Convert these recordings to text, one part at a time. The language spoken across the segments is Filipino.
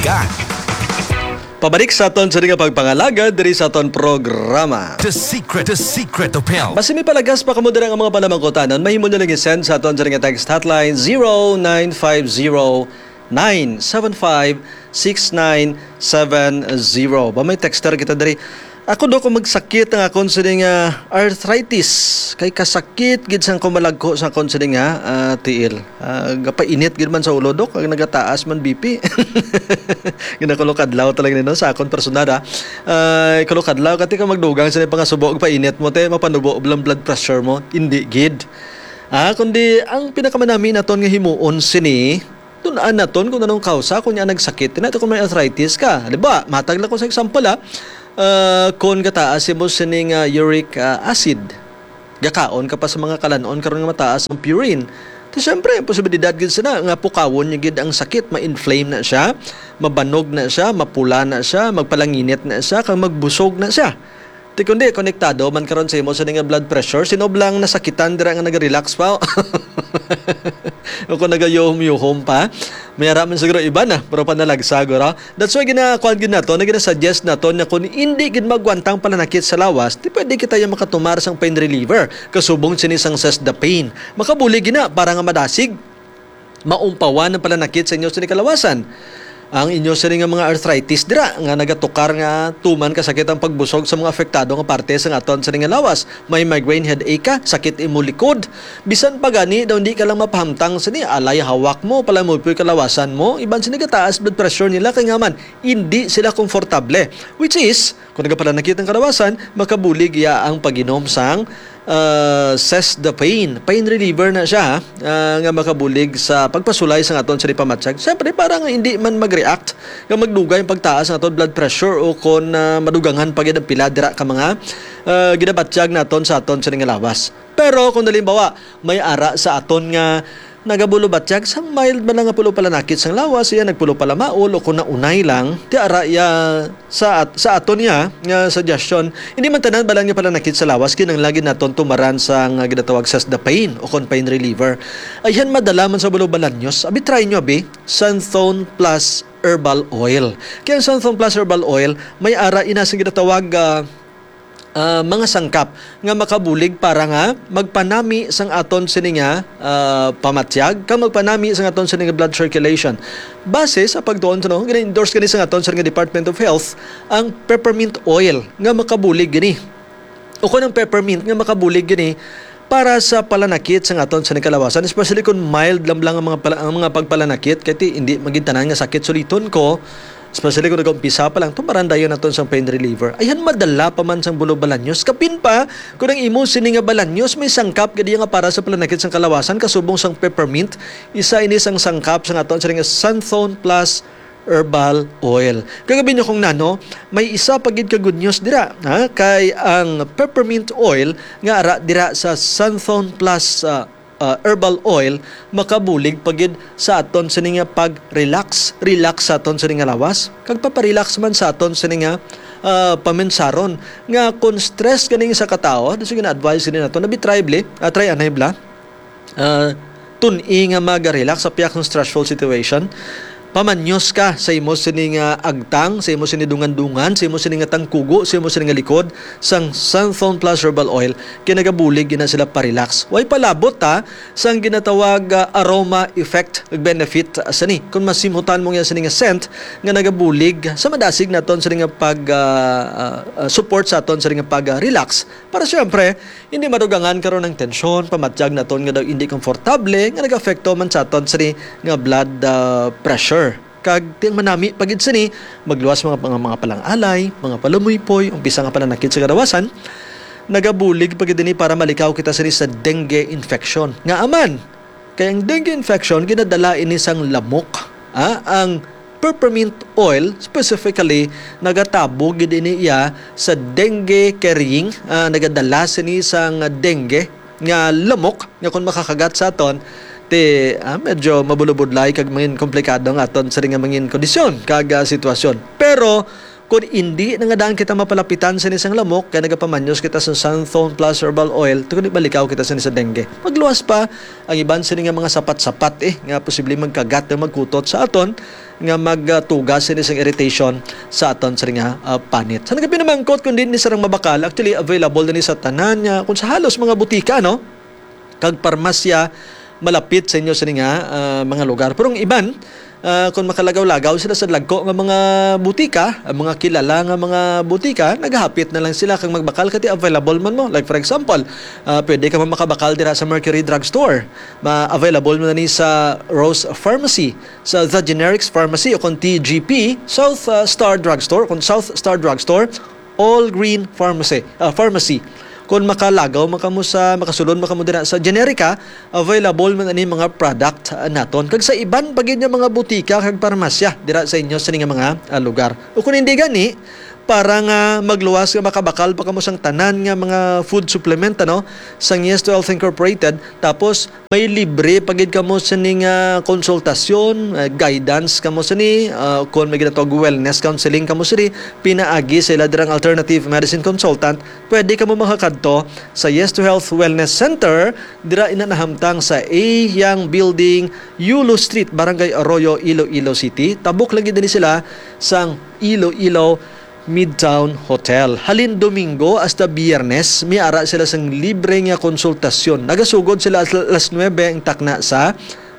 ka. Pabalik sa aton sa nga pagpangalaga diri sa aton programa. The secret of health. Basi may palagas pa kamo diri ang mga palamangkotanon, mahimo na lang i-send sa aton sa nga text hotline 0950-975-6970. Ba may texter kita diri. Ako do ko magsakit ang akon sa nga arthritis. Kay kasakit gid sang kumalagko sa akon sa nga tiil. Gapainit gid man sa ulo dok, kag nagataas man BP. Ginakulokadlaw talaga nino sa akon personal. Kulokadlaw kati ka magdugang sa pangasubok painit mo te mapanubo blang blood pressure mo. Hindi gid. Kundi ang pinakamanami naton nga himuon sini tunaan naton kung anong kausa kung nagsakit. Tinato kung may arthritis ka. Di ba? Matag lang ko sa example kung kataas mo sining uric acid, gakaon ka pa sa mga kalanon karon nga mataas ang purine. Thì syempre, posibilidad gid sana nga pukawon niya gid ang sakit, ma-inflame na siya, mabanog na siya, mapula na siya, magpalanginit na siya, kang magbusog na siya. Ti kundi konektado man karon sa imo sa nga blood pressure, sinoblang nasakitan dira nga naga-relax pa. O kung nagayuhom-yuhom pa, mayara man siguro iba na, pero panalagsa siguro. That's why ginakuan gid nato, gina-suggest nato na kung hindi gid magwantang pananakit sa lawas, di pwede kita yung makatumar sang pain reliever, kasubong sinisang Cesdapine. Makabuli gina para nga madasig, maumpawan ng pananakit sa inyo sa kalawasan. Ang inyo sa nga mga arthritis dira nga nagatukar nga tuman kasakit ang pagbusog sa mga apektado nga parte sa aton sa nga lawas. May migraine headache ka, sakit imo likod, bisan pa gani daw hindi ka lang mapahamtang sa ni alay hawak mo pala mo puy kalawasan mo, iban sini gataas blood pressure nila kay nga man hindi sila komportable, which is kung nagapananakit ang kalawasan makabulig iya ang paginom sang Cesdapine, pain reliever na siya nga makabulig sa pagpasulay sa aton sa pamatsag. Siyempre parang hindi man mag-react nga magdugay ang pagtaas ng aton blood pressure o kung madugangan pag ang piladra ka mga ginabatsyag naton sa aton sa nga lawas. Pero kung halimbawa may ara sa aton nga nagabulo batsyag sang mild man nga pulo pala nakit sang lawas iya nagpulo pala maul o kung naunay lang ti ara ya sa aton niya nga suggestion hindi man tanan balang niya pala nakit sa lawas kinang lagi naton tumaran sang ginatawag Cesdapine o kon pain reliever ayan madala man sa bulo balanyos abi try nyo abi Sunthone Plus Herbal Oil kaya Sunthone Plus Herbal Oil may ara ina sa ginatawag mga sangkap nga makabulig para nga magpanami sang aton sini nga pamatyag kang magpanami sang aton sini nga blood circulation base sa pagtuon sa gina-endorse kani sang aton sa nga Department of Health ang peppermint oil nga makabulig gini o kung ang peppermint nga makabulig gini para sa palanakit sa aton sa kalawasan, especially kung mild lang ang mga pagpalanakit kaya hindi magintanan nga sakit suliton ko. Especially kung nag-umpisa pa lang, tumaran dayon naton sa pain reliever. Ayan, madala pa man sang bulo balanyos. Kapin pa, kung ang imo sini nga balanyos, may sangkap gadi nga para sa palanakit sang kalawasan, kasubong sang peppermint, isa ini sang sangkap sang aton sa nga Sunthone Plus Herbal Oil. Kagabi nyo kung nano, may isa pagid ka good news dira. Kay ang peppermint oil nga ara dira sa Sunthone Plus herbal oil makabulig pagid sa aton sa nga pag-relax sa aton sa nga lawas kag paparelax man sa aton sa nga paminsaron nga kung stress kaning sa katao so gina-advise din nato na bitrible try anay bla tun-i nga mag-relax sa piyak ng stressful situation pamanyos ka sa imo sini nga agtang, sa imo sini dungan-dungan, sa imo sini nga tangkugo, sa imo sini nga likod sang Sunthone Plus Herbal Oil kinagabulig gina sila pa-relax. Way palabot sang ginatawag aroma effect benefit sani. Kung masimutan mo nga sini nga scent nga nagabulig sa madasig naton sa nga pag support sa aton sa nga pag-relax para syempre hindi madugangan karon ng tensyon, pamatyag naton nga daw hindi komportable nga nag-apekto man sa aton sa nga blood pressure. Kag ting manami pagid sini magluwas mga palang-alay, mga palumuypoy, umpisa nga pananakit sa karawasan, nagabulig pagid dinhi para malikaw kita sini sa dengue infection. Nga aman, kay ang dengue infection ginadala ini sang lamok, ang peppermint oil specifically nagatabo gid ini iya sa dengue carrying, nagadala sini sang dengue nga lamok nga kung makakagat sa aton medyo mabulubudlay kag mangin komplikado nga aton sa nga mangin kondisyon kag sitwasyon. Pero Kung hindi na nga daan kita mapalapitan sa isang lamok, kaya nagapamanyos kita sa Sunthorn Plus Herbal Oil, kung balikaw kita sa isa dengue. Magluwas pa, ang iban sila nga mga sapat-sapat nga posible magkagat na magkutot sa aton, nga magtugas sa isang irritation sa aton sa nga panit. Sa nagapinamangkot, kung din ni sarang mabakal, actually available din sa tanan niya, kung sa halos mga butika, no? Kag parmasya, malapit sa inyo sa nga mga lugar. Pero ang iban, kung makalagaw-lagaw sila sa lagko ng mga butika, ang mga kilala ng mga butika, naghahapit na lang sila kang magbakal kati available man mo. Like for example, pwede ka makabakal dira sa Mercury Drugstore. Available mo na ni sa Rose Pharmacy, sa The Generics Pharmacy o kung TGP, South Star Drugstore, kung South Star Drugstore, All Green Pharmacy. Kung makalagaw makasulod makamo dira sa Generica, available man ani mga product naton. Kag sa iban pagid nga mga butika kag parmasya dira sa inyo sa mga lugar. O kung hindi gani, para nga magluwas nga makabakal pa kamo sang tanan nga mga food supplement sang Yes to Health Incorporated, tapos may libre pagid kamo sa ning konsultasyon, guidance kamo sa ni kung may ginatawag wellness counseling kamo sa ni pinaagi sila dirang alternative medicine consultant. Pwede kamo makakadto sa Yes to Health Wellness Center dira inanahamtang sa A Yang Building, Yulo Street, Barangay Arroyo, Iloilo City. Tabok lagi din sila sang Iloilo Midtown Hotel. Halin Domingo hasta Biyernes, may ara sila sang libre nga konsultasyon. Nagasugod sila alas 9 ang takna sa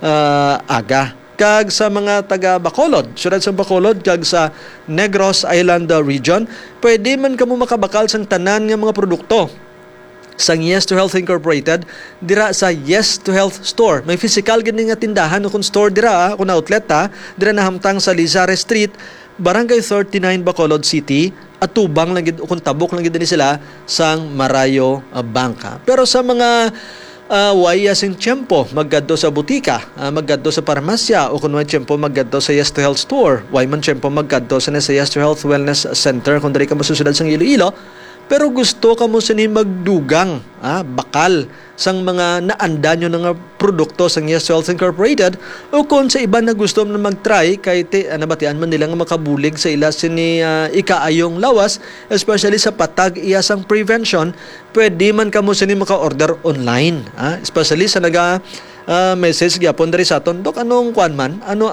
aga. Kag sa mga taga Bacolod, syudad sa Bacolod, kag sa Negros Island region, pwede man kamo makabakal sang tanan nga mga produkto sang Yes to Health Incorporated dira sa Yes to Health Store. May physical gini nga tindahan kung store dira, kung outlet dira nahamtang sa Lizares Street, Barangay 39, Bacolod City, at tubang lang kung tabok lang din sila sang Marayo Bangka. Pero sa mga waya sing tiyempo maggadto sa butika, maggadto sa parmasya, o kung may tiyempo maggadto sa Yes to Health Store, way man tiyempo maggadto sa Yes to Health Wellness Center kung diri ka masusunod sang Iloilo, pero gusto ka mo sini magdugang bakal sang mga naanda nyo ng produkto sang Yes to Health Incorporated, o kung sa iba na gusto na mag-try kay nabatian man nila nga makabulig sa ila sini ikaayong lawas, especially sa patag iya sang prevention, pwede man kamo sini maka-order online, especially sa naga message gyapon diri sa aton, Dok, anong kuan man, ano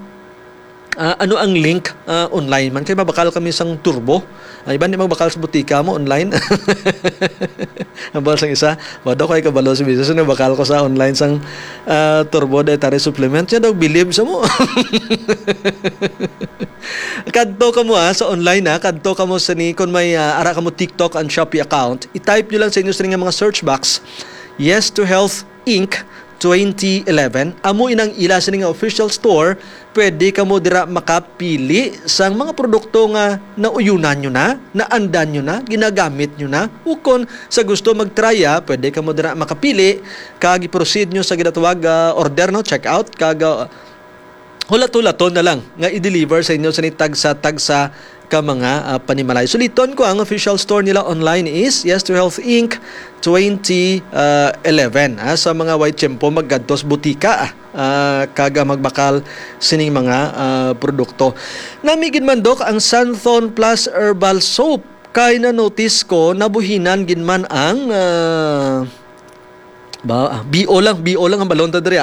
ang link online man kay mabakal kami sang turbo. Iba ni magbakal sa butika mo online. Ang sang isa, wado ko ay kabalo sa business na bakal ko sa online sang turbo dietary supplement. Yan daw believe sa mo. Kadto ka mo sa online kadto ka mo sa ni kung may ara ka mo TikTok and Shopee account, i-type nyo lang sa inyo sa mga search box, Yes to Health Inc. 2011, amo inang ila sa nga official store, pwede ka mo dira makapili sang mga produkto nga nauyunan nyo na, naandan nyo na, ginagamit nyo na. Ukon sa gusto mag-try, pwede ka mo dira makapili, kag i-proceed nyo sa ginatawag order, check out, kag hulat-hulaton na lang nga i-deliver sa inyo sa tagsa ka mga panimalay. Suliton ko, ang official store nila online is Yes to Health Inc. 2011. Sa mga white tiyempo maggadtos butika kaga magbakal sining mga produkto. Namigin man, Dok, ang Sunthorn Plus Herbal Soap. Kay na-notice ko, nabuhinan ginman ang BO lang ang balon ta diri.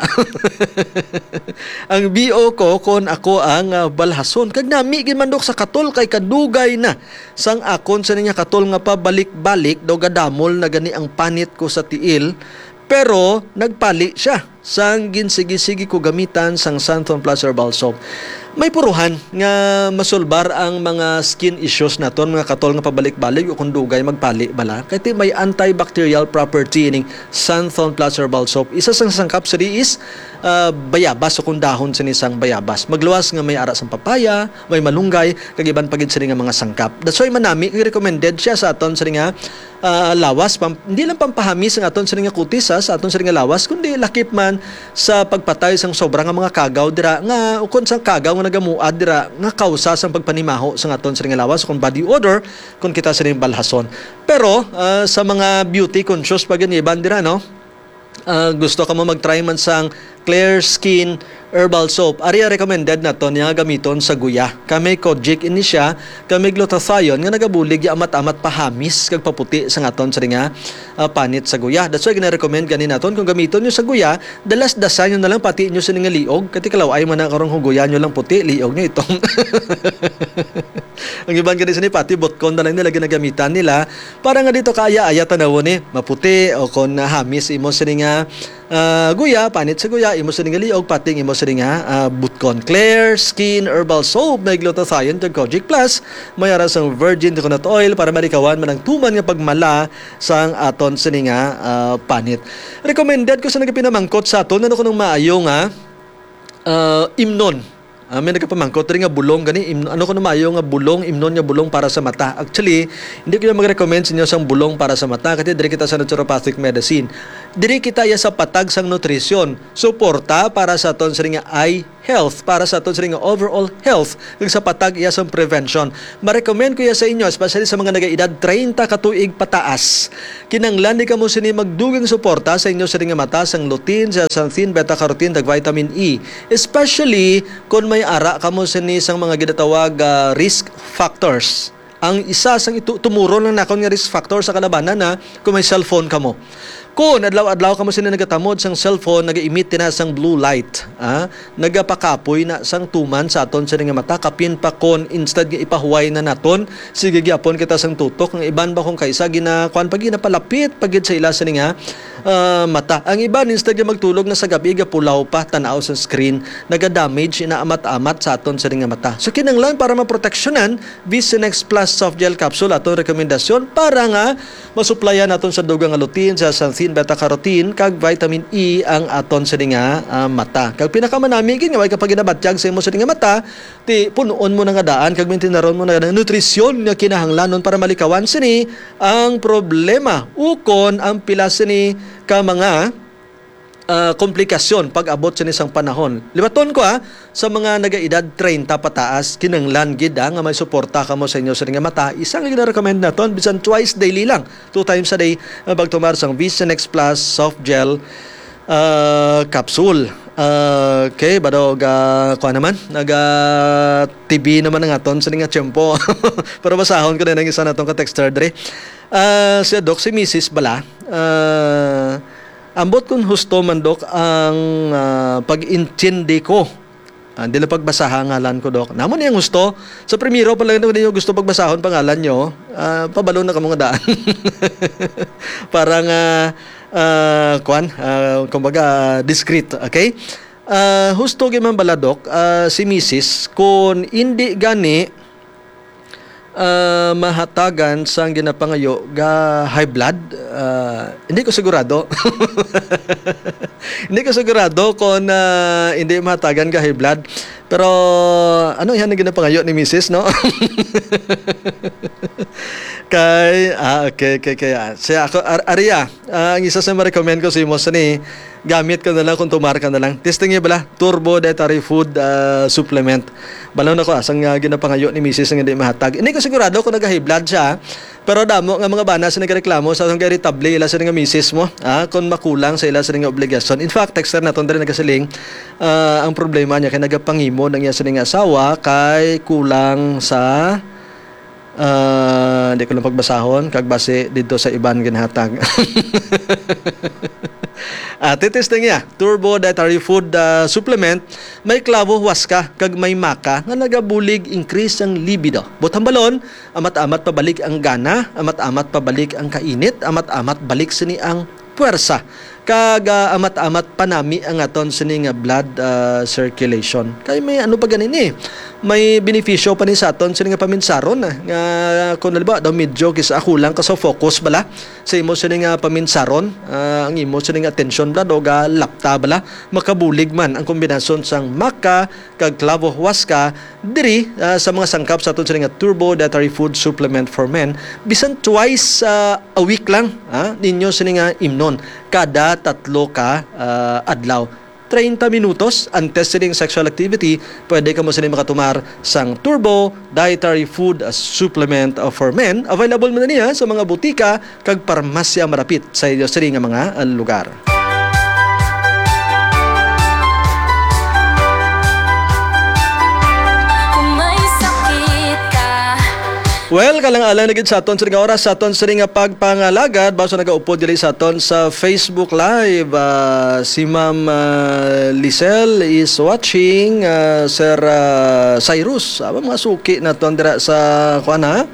Ang BO ko kon ako ang balhason, kag nami gid man, Dok, sa katol kay kadugay na sang akon sa niya katol nga pabalik-balik daw gadamol na gani ang panit ko sa tiil, pero nagpali siya sang ginsigi-sigi ko gamitan sang Sunthorn Plus Herbal Soap. May puruhan nga masulbar ang mga skin issues naton, mga katol nga pabalik-balik o kung dugay magpali bala. Kaya may antibacterial property ining Sunthorn Plus Herbal Soap. Isa sang sangkap sa is bayabas o kung dahon sa isang bayabas. Magluwas nga may ara sang papaya, may malunggay, kagiban pagid sa nga mga sangkap. That's why manami recommended siya sa aton sa nga lawas, hindi lang pampahami sa aton sa nga kutis sa aton sa nga lawas, kundi lakip man sa pagpatay sang sobrang mga kagaw dira nga ukon sang kagaw nga nagamuad dira nga kausa sang pagpanimaho sa aton sa nga lawas kung body odor kung kita sa balhason. Pero sa mga beauty conscious pag iban dira gusto ka mo mag-try man sang Clear Skin Herbal Soap, ari recommended na to niya gamiton sa guya. Kami kojic ini siya, kami glutathione nga nagabulig ya amat-amat pahamis kag paputi sa ngaton sa nga panit sa guya. That's why gina-recommend ganin naton kung gamiton nyo sa guya, dalas-dasan nyo na lang pati nyo sa nga liog. Kati kalaw ay man na karong huguyan nyo lang puti, liog nyo itong. Ang iban ganito ni pati botkon na lang nila ginagamitan nila para nga dito kaya-aya tanawon ni maputi o kon hamis imo sa nga guya, panit sa guya, imo sa nga liog, pating imo sa nga butkon. Clear Skin Herbal Soap, may glutathione tag Kojic Plus, may aras ang virgin coconut oil para marikawan man ang tuman nga pagmala sang aton sa nga panit. Recommended ko sa nagapinamangkot sa aton ano ko nung maayo nga imnon. May nagkapamangkot rin nga bulong gani ano ko na maayo nga bulong imnon nga bulong para sa mata. Actually, hindi ko na mag-recommend sa inyo sang bulong para sa mata kasi diri kita sa naturopathic medicine. Diri kita ya sa patag sang nutrisyon, suporta para sa aton sa nga eye health, para sa aton sa nga overall health, kag sa patag iya sang prevention. Ma-recommend ko ya sa inyo especially sa mga nagaedad 30 ka tuig pataas. Kinanglan di kamo sini magdugang suporta sa inyo sa nga mata sang lutein, zeaxanthin, beta-carotene, tag vitamin E. Especially kung may ara kamo sini sang mga ginatawag risk factors. Ang isa sang tumuro lang nakon nga risk factor sa kalabanan na kung may cellphone kamo. Kung adlaw-adlaw kamo sini nagatamod sang cellphone, naga-emit na sang blue light, nagapakapoy na sang tuman sa aton sa nga mata, kapin pa kon instead nga ipahuway na naton, sige gyapon kita sang tutok, ng iban ba kung kaysa ginakuan pag ginapalapit pagid sa ila sa nga mata. Ang iban instead nga magtulog na sa gabi gapulaw pa tanaw sa screen, naga-damage inaamat-amat sa aton sa nga mata. So kinanglan para maproteksyonan, Visionex Plus Soft Gel Capsule aton rekomendasyon para nga masuplayan naton sa dugang lutein, zeaxanthin, beta-carotene kag vitamin E ang aton sa nga mata. Kag pinakamanami gid nga way kapag ginabatyag sa imo sa nga mata, ti punuon mo na nga daan kag tinaron mo na nga nutrisyon nga kinahanglanon para malikawan sini ang problema ukon ang pila sini ka mga komplikasyon pag abot sa isang panahon. Libaton ko sa mga nagaedad 30 pataas, kinanglan gid nga may suporta kamo sa inyo sa nga mata. Isang gina-recommend naton bisan twice daily lang, 2 times a day pagtumar sang Visionex Plus Soft Gel Capsule. Okay, badog kuha naman TV naman ang aton sa nga tiyempo. Pero basahon ko na ng isa natong ka-texter dre. Si Doc, si Mrs. Bala, ambot kung husto man Dok ang pag-intindi ko. Hindi na pagbasaha ngalan ko Dok. Namon yung gusto. Sa primero pa lang ninyo gusto pagbasahon pangalan nyo, pabalo na ka mga daan. Parang kumbaga discreet, okay? Husto gyud man bala Dok, si Mrs. kung hindi gani mahatagan sang ginapangayo ga high blood, hindi ko sigurado. Hindi ko sigurado kung hindi mahatagan ga high blood, pero ano yan ang ginapangayo ni Mrs. no? Okay. Siya ako Aria, ang isa sa ma-recommend ko sa imo sa ni gamit ka na lang kung tumar ka na lang. Testing niya bala Turbo Dietary Food Supplement. Balaw na ko asang ginapangayo ni Mrs. nga hindi mahatag. Hindi ko sigurado kung nag-high blood siya, pero damo nga mga bana sa nagreklamo sa nga irritable ila sa nga Mrs. mo, kung makulang sa ila sa nga obligasyon. In fact, texter naton diri nagasiling ang problema niya kay nagapangimo ng iya sa nga asawa kay kulang sa hindi ko lang pagbasahon kag base dito sa iban ginahatag. Titesting niya Turbo Dietary Food Supplement, may klavo huaska kag may maka nga nagabulig increase ang libido. Butang balon, amat-amat pabalik ang gana, amat-amat pabalik ang kainit, amat-amat balik sini ang puwersa. Kag amat-amat panami ang aton sini nga blood circulation. Kay may ano pa ganin may benepisyo pa ni sa aton sini nga paminsaron nga kun halimbawa daw medyo kisa kulang ka sa focus bala sa imo sini nga paminsaron, ang imo sini nga attention bala do ga lapta bala makabulig man ang kombinasyon sang maka kag clavo huasca diri sa mga sangkap sa aton sini nga Turbo Dietary Food Supplement for Men bisan twice a week lang ninyo sini nga imnon kada 3 ka adlaw. 30 minutos ang testing sexual activity, pwede ka mo sila makatumar sang Turbo Dietary Food Supplement for Men. Available mo na niya sa mga butika kag parmasya marapit sa iyo sa nga mga lugar. Well, kalang-alang na gid sa aton sa nga oras sa aton sa nga pagpangalagad basta nagaupo dili sa aton sa Facebook Live. Si Ma'am Lisel is watching. Sir Cyrus, mga suki na ton dira sa kuan ha?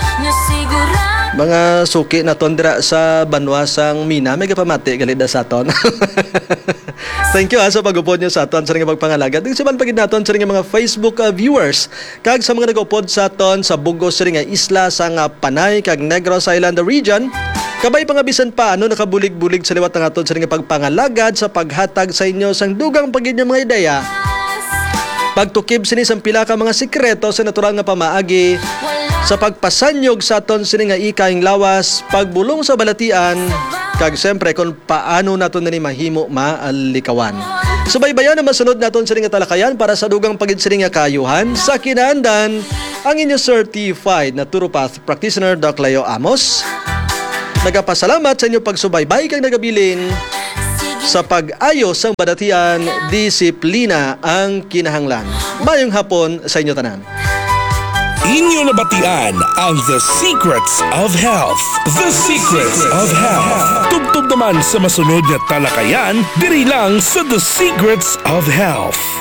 Mga suki na ton dira sa Banwasang Mina, may kapamati galida sa aton. Thank you sa pag-upod nyo sa aton sa nga pagpangalagad. Ito siman pagid naton sa nga mga Facebook viewers. Kag sa mga nag-upod sa aton sa Bugos sa nga isla sa nga Panay kag Negros Island region. Kabay pa nga bisan pa ano nakabulig-bulig sa liwat ng aton sa nga pagpangalagad sa paghatag sa inyo sang dugang pagid mga ideya. Pagtukib sini sang pila ka mga sikreto sa natural nga pamaagi sa pagpasanyog sa aton sini nga ikaing lawas, pagbulong sa balatian, kag siyempre kung paano naton nini mahimo maalikawan. Subaybayan na masunod naton sini nga talakayan para sa dugang pagid sini nga kayuhan sa kinahanglan ang inyo certified na Turopath practitioner Doc Leo Amos. Nagapasalamat sa inyo pagsubaybay kag nagabilin sa pag-ayos sang balatian, disiplina ang kinahanglan. Mayong hapon sa inyo tanan. Inyo nabatian ang The Secrets of Health. The Secrets of Health. Tugtog naman sa masunod na talakayan, diri lang sa The Secrets of Health.